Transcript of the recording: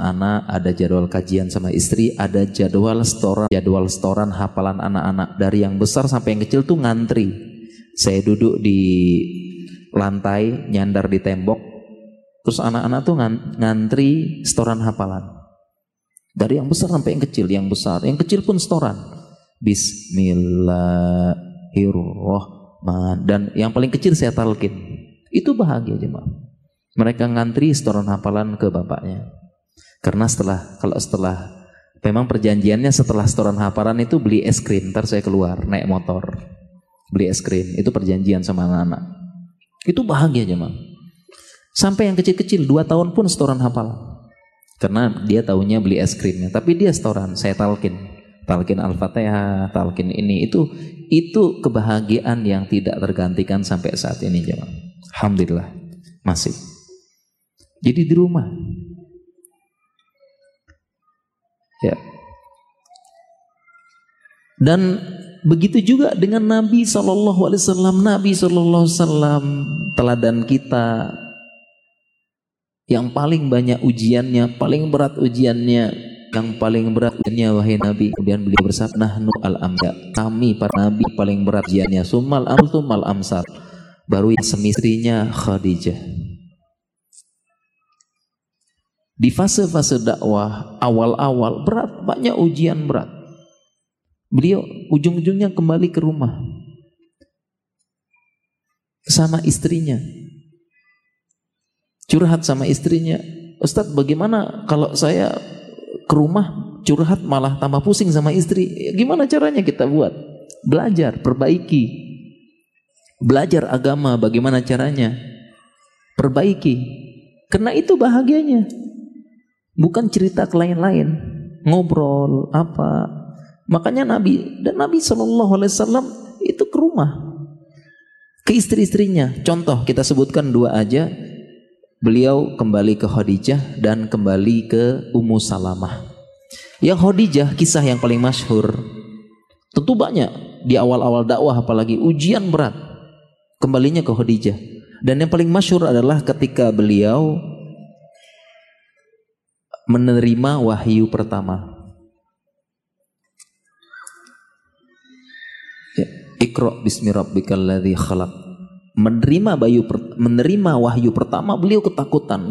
anak-anak, ada jadwal kajian sama istri, ada jadwal setoran hafalan anak-anak. Dari yang besar sampai yang kecil tuh ngantri. Saya duduk di lantai, nyandar di tembok, terus anak-anak tuh ngantri setoran hafalan. Dari yang besar sampai yang kecil, yang kecil pun setoran. Bismillahirrahmanirrahim. Dan yang paling kecil saya talqin. Itu bahagia jemaah. Mereka ngantri setoran hafalan ke bapaknya. Karena setelah memang perjanjiannya setelah setoran hafalan itu beli es krim. Ntar saya keluar naik motor beli es krim. Itu perjanjian sama anak-anak. Itu bahagia jemaah. Sampai yang kecil-kecil 2 tahun pun setoran hafalan. Karena dia taunya beli es krimnya. Tapi dia setoran. Saya talqin Al-Fatihah, talqin ini. Itu kebahagiaan yang tidak tergantikan sampai saat ini jemaah. Alhamdulillah masih. Jadi di rumah. Ya. Dan begitu juga dengan Nabi sallallahu alaihi wasallam. Nabi sallallahu alaihi wasallam teladan kita yang paling banyak ujiannya, paling berat ujiannya, wahai Nabi. Kemudian beliau bersabda, nahnu al-amya, kami para nabi paling berat ujiannya, summal amsal, baru yang semistrinya Khadijah. Di fase-fase dakwah awal-awal berat, banyak ujian berat. Beliau ujung-ujungnya kembali ke rumah sama istrinya, curhat sama istrinya, Ustadz bagaimana kalau saya ke rumah curhat malah tambah pusing sama istri, gimana caranya kita buat? Belajar, perbaiki, belajar agama, bagaimana caranya? Perbaiki, karena itu bahagianya. Bukan cerita ke lain-lain, ngobrol apa. Makanya Nabi sallallahu alaihi wasallam itu ke rumah, ke istri-istrinya. Contoh kita sebutkan 2 aja. Beliau kembali ke Khadijah dan kembali ke Ummu Salamah. Yang Khadijah kisah yang paling masyhur. Tentu banyak di awal-awal dakwah, apalagi ujian berat. Kembalinya ke Khadijah. Dan yang paling masyhur adalah ketika beliau menerima wahyu pertama. Ya, Iqra bismi rabbikal ladzi khalaq. Menerima wahyu pertama, beliau ketakutan.